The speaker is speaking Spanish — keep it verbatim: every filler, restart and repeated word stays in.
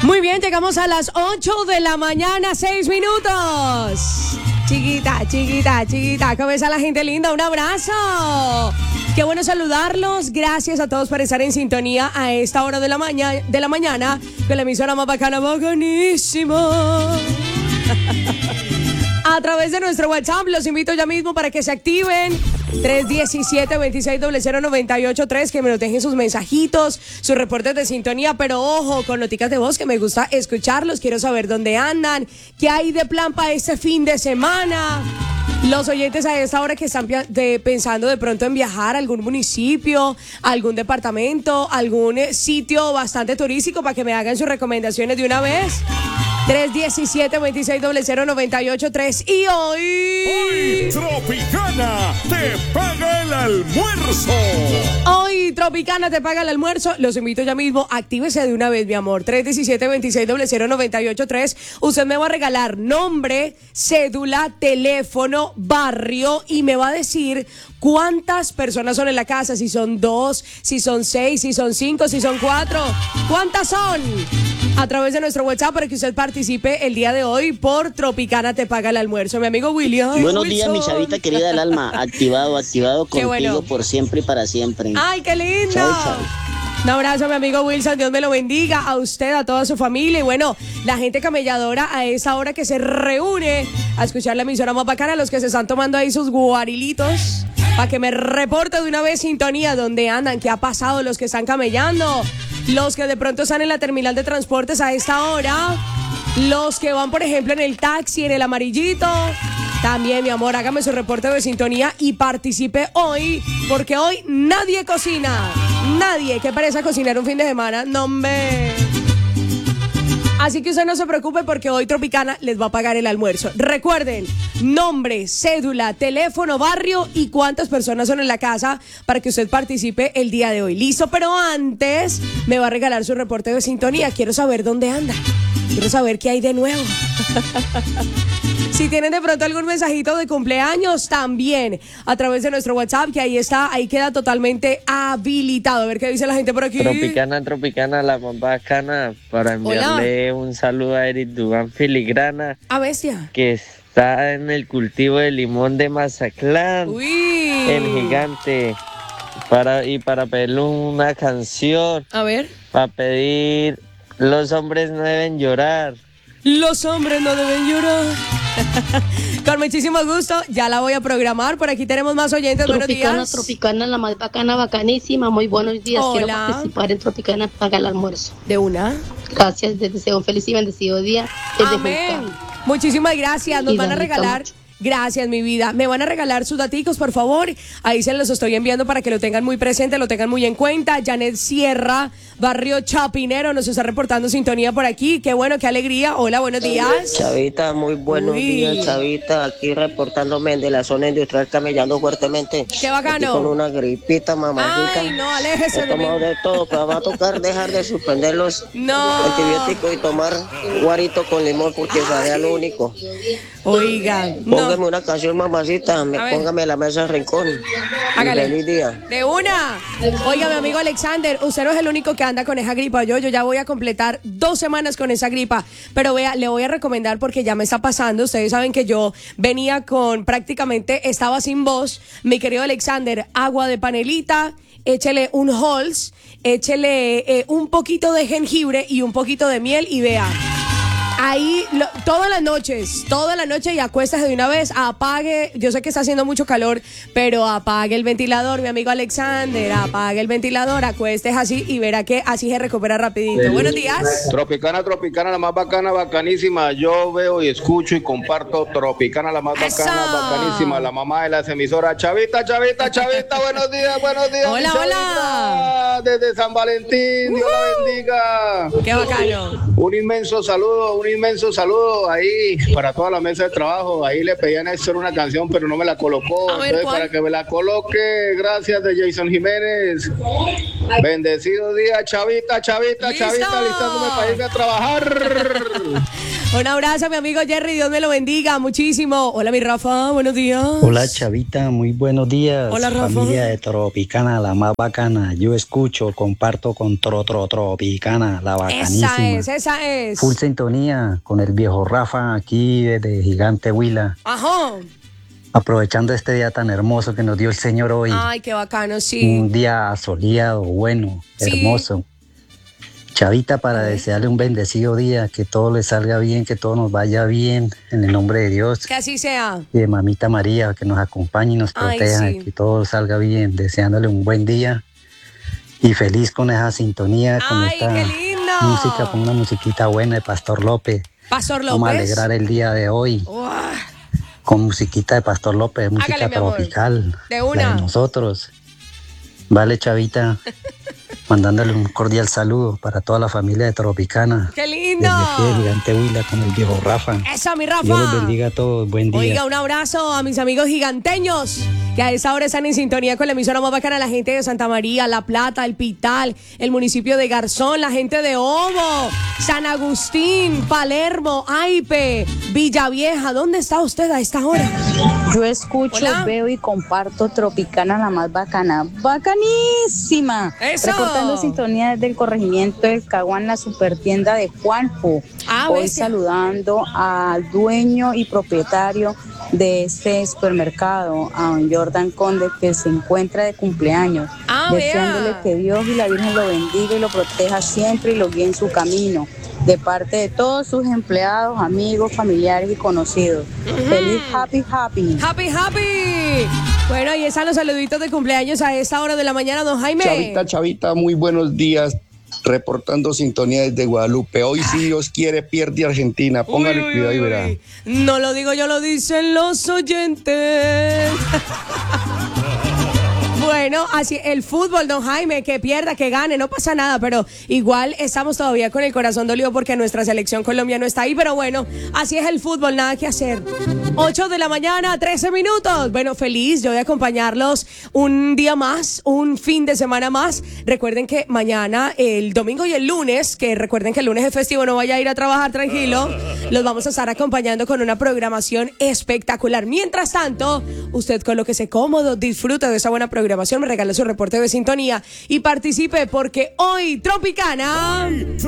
Muy bien, llegamos a las ocho de la mañana, seis minutos. Chiquita, chiquita, chiquita, ¿cómo está la gente linda? Un abrazo. Qué bueno saludarlos. Gracias a todos por estar en sintonía a esta hora de la, maña- de la mañana con la emisora más bacana, bacanísima. A través de nuestro WhatsApp, los invito ya mismo para que se activen. tres uno siete, dos seis cero cero, nueve ocho tres, que me nos dejen sus mensajitos, sus reportes de sintonía, pero ojo, con noticas de voz que me gusta escucharlos, quiero saber dónde andan, qué hay de plan para este fin de semana. Los oyentes a esta hora que están de, pensando de pronto en viajar a algún municipio, algún departamento, algún sitio bastante turístico, para que me hagan sus recomendaciones de una vez. tres uno siete, dos seis cero cero, nueve ocho tres. Y hoy... Hoy Tropicana te paga el almuerzo. Hoy Tropicana te paga el almuerzo. Los invito ya mismo. Actívese de una vez, mi amor. tres uno siete, dos seis cero cero, nueve ocho tres. Usted me va a regalar nombre, cédula, teléfono, barrio y me va a decir cuántas personas son en la casa. Si son dos, si son seis, si son cinco, si son cuatro. ¿Cuántas son? A través de nuestro WhatsApp para que usted participe el día de hoy por Tropicana te paga el almuerzo. Mi amigo William. Buenos Wilson. días, mi chavita querida del alma. Activado, activado Qué contigo bueno. por siempre y para siempre. ¡Ay, qué lindo! Chao, chao. Un abrazo a mi amigo Wilson, Dios me lo bendiga, a usted, a toda su familia y bueno, la gente camelladora a esa hora que se reúne a escuchar la emisora más bacana, los que se están tomando ahí sus guarilitos, para que me reporte de una vez sintonía dónde andan, qué ha pasado, los que están camellando, los que de pronto están en la terminal de transportes a esta hora, los que van por ejemplo en el taxi, en el amarillito. También, mi amor, hágame su reporte de sintonía y participe hoy, porque hoy nadie cocina. Nadie. ¿Qué parece cocinar un fin de semana? No, hombre. Así que usted no se preocupe porque hoy Tropicana les va a pagar el almuerzo. Recuerden, nombre, cédula, teléfono, barrio y cuántas personas son en la casa para que usted participe el día de hoy. ¿Listo? Pero antes me va a regalar su reporte de sintonía. Quiero saber dónde anda. Quiero saber qué hay de nuevo. Si tienen de pronto algún mensajito de cumpleaños, también a través de nuestro WhatsApp, que ahí está, ahí queda totalmente habilitado. A ver qué dice la gente por aquí. Tropicana, Tropicana, la más bacana, para enviarle Hola. un saludo a Eric Dubán Filigrana. A bestia. Que está en el cultivo de limón de Mazatlán. Uy. El gigante. Para, y para pedirle una canción. A ver. Para pedir Los hombres no deben llorar. Los hombres no deben llorar. Con muchísimo gusto, ya la voy a programar. Por aquí tenemos más oyentes. Tropicana, buenos días. Tropicana, la más bacana, bacanísima. Muy buenos días. Hola. Quiero participar en Tropicana para el almuerzo. De una. Gracias, les deseo un feliz y bendecido día. Desde Amén. Juncán. Muchísimas gracias. Nos Y van a Danica, regalar. mucho. Gracias, mi vida. Me van a regalar sus daticos, por favor. Ahí se los estoy enviando para que lo tengan muy presente, lo tengan muy en cuenta. Janet Sierra, Barrio Chapinero, nos está reportando sintonía por aquí. Qué bueno, qué alegría. Hola, buenos días. Chavita, muy buenos Uy. días, Chavita. Aquí reportándome de la zona industrial camellando fuertemente. Qué bacano. Aquí con una gripita, mamacita. Ay, no, aléjese He de mí. tomado de todo, pero va a tocar dejar de suspender los No. antibióticos y tomar guarito con limón porque sería lo único. Oiga, Póngame no. una canción, mamacita. Me, A ver. póngame la mesa del rincón. Hágale. Feliz día. De una. Oiga, mi amigo Alexander, usted no es el único que anda con esa gripa. Yo, yo ya voy a completar dos semanas con esa gripa. Pero vea, le voy a recomendar porque ya me está pasando. Ustedes saben que yo venía con prácticamente, estaba sin voz. Mi querido Alexander, agua de panelita, échele un Halls, échele eh, un poquito de jengibre y un poquito de miel y vea. Ahí, lo, todas las noches, toda la noche y acuéstase de una vez, apague, yo sé que está haciendo mucho calor, pero apague el ventilador, mi amigo Alexander, apague el ventilador, acuestes así y verá que así se recupera rapidito. Sí. Buenos días. Tropicana, Tropicana, la más bacana, bacanísima. Yo veo y escucho y comparto Tropicana, la más bacana, Eso. bacanísima. La mamá de las emisoras. Chavita, Chavita, Chavita, buenos días, buenos días. Hola, hola. Desde San Valentín, Dios uh-huh. la bendiga. Qué bacano. Un inmenso saludo, un inmenso saludo ahí para toda la mesa de trabajo. Ahí le pedían a Héctor una canción, pero no me la colocó. A ver, Entonces, ¿cuál? para que me la coloque, gracias de Jason Jiménez. Bendecido día, Chavita, Chavita, ¡Listo! Chavita, listándome para irme a trabajar. Un abrazo, mi amigo Jerry, Dios me lo bendiga muchísimo. Hola, mi Rafa, buenos días. Hola, Chavita, muy buenos días. Hola, Rafa. Familia de Tropicana, la más bacana. Yo escucho, comparto con Tro, Tro, Tropicana, la bacanísima. Esa es, esa es. Full sintonía con el viejo Rafa aquí desde Gigante Huila. Ajá. Aprovechando este día tan hermoso que nos dio el Señor hoy. Ay, qué bacano, sí. Un día soleado, bueno, Sí. hermoso. Chavita, para desearle un bendecido día, que todo le salga bien, que todo nos vaya bien, en el nombre de Dios. Que así sea. Y de Mamita María, que nos acompañe y nos Ay, proteja, sí. que todo salga bien, deseándole un buen día y feliz con esa sintonía, con Ay, esta qué lindo. música, con una musiquita buena de Pastor López. Pastor López. Vamos a alegrar el día de hoy Uah. con musiquita de Pastor López, música Hágale, mi amor. tropical, De una. la de nosotros. Vale, Chavita, mandándole un cordial saludo para toda la familia de Tropicana. ¡Qué lindo! Desde aquí de Gigante Huila con el viejo Rafa. Eso, mi Rafa. Dios los bendiga a todos, buen día. Oiga, un abrazo a mis amigos giganteños que a esa hora están en sintonía con la emisora más bacana, la gente de Santa María, La Plata, El Pital, el municipio de Garzón, la gente de Obo, San Agustín, Palermo, Aipe, Villavieja. ¿Dónde está usted a esta hora? Yo escucho, Hola. veo y comparto Tropicana, la más bacana. ¡Bacanísima! ¡Eso! Reportando sintonía desde el corregimiento del Caguán, la supertienda de Juanjo. Ah, Hoy bestia. saludando al dueño y propietario de este supermercado, a don Jordan Conde, que se encuentra de cumpleaños. Ah, deseándole vea. que Dios y la Virgen lo bendiga y lo proteja siempre y lo guíe en su camino. De parte de todos sus empleados, amigos, familiares y conocidos. Feliz Happy Happy. ¡Happy, happy! Bueno, ahí están los saluditos de cumpleaños a esta hora de la mañana, don Jaime. Chavita, Chavita, muy buenos días. Reportando sintonía desde Guadalupe. Hoy, si Dios quiere, pierde Argentina. Póngale Uy, uy, cuidado y uy, verá. uy. No lo digo yo, lo dicen los oyentes. Bueno, así el fútbol, don Jaime, que pierda, que gane, no pasa nada, pero igual estamos todavía con el corazón dolido porque nuestra selección Colombia no está ahí, pero bueno, así es el fútbol, nada que hacer. ocho de la mañana, trece minutos. Bueno, feliz, yo voy a acompañarlos un día más, un fin de semana más. Recuerden que mañana, el domingo y el lunes, que recuerden que el lunes es festivo, no vaya a ir a trabajar tranquilo, los vamos a estar acompañando con una programación espectacular. Mientras tanto, usted colóquese cómodo, disfrute de esa buena programación, me regala su reporte de sintonía y participe porque hoy Tropicana...